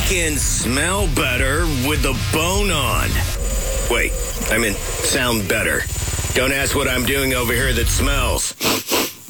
can smell better with the bone on. Wait, I mean, sound better. Don't ask what I'm doing over here that smells.